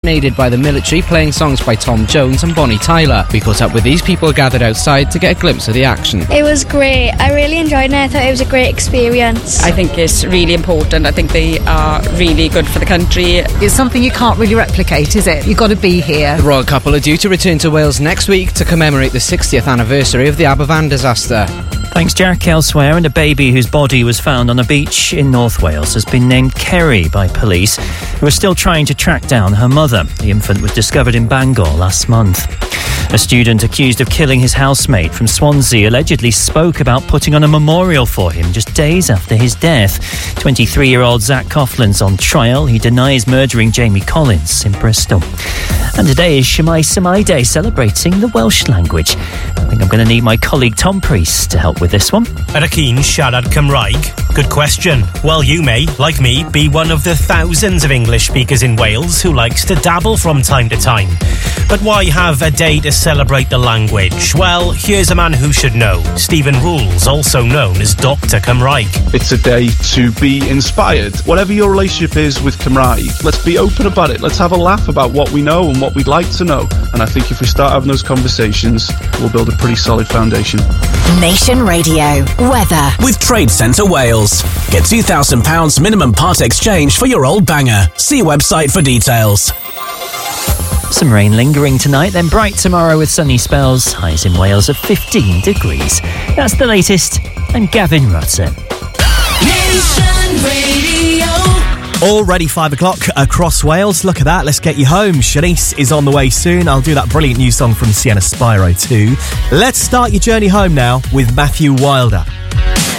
serenaded by the military, playing songs by Tom Jones and Bonnie Tyler. We caught up with these people gathered outside to get a glimpse of the action. It was great. I really enjoyed it. I thought it was a great experience. I think it's really important. I think they are really good for the country. It's something you can't really replicate, is it? You've got to be here. The royal couple are due to return to Wales next week to commemorate the 60th anniversary of the Aberfan disaster. Thanks, Jack. Elsewhere, and a baby whose body was found on a beach in North Wales has been named Kerry by police, who are still trying to track down her mother. The infant was discovered in Bangor last month. A student accused of killing his housemate from Swansea allegedly spoke about putting on a memorial for him just days after his death. 23-year-old Zach Coughlin's on trial. He denies murdering Jamie Collins in Bristol. And today is Shemai Samai Day, celebrating the Welsh language. I think I'm going to need my colleague Tom Priest to help with this one. Ar y cyn siarad Cymraeg? Good question. Well, you may, like me, be one of the thousands of English speakers in Wales who likes to dabble from time to time. But why have a day to celebrate the language? Well, here's a man who should know. Stephen Rules, also known as Dr. Cymraeg. It's a day to be inspired. Whatever your relationship is with Cymraeg, let's be open about it. Let's have a laugh about what we know and what we'd like to know. And I think if we start having those conversations, we'll build a pretty solid foundation. Nation Radio weather with Trade Centre Wales. Get £2,000 minimum part exchange for your old banger. See website for details. Some rain lingering tonight, then bright tomorrow with sunny spells. Highs in Wales of 15 degrees. That's the latest. I'm Gavin Rutter. Nation Radio. Already 5 o'clock across Wales. Look at that. Let's get you home. Shanice is on the way soon. I'll do that brilliant new song from Sienna Spyro too. Let's start your journey home now with Matthew Wilder.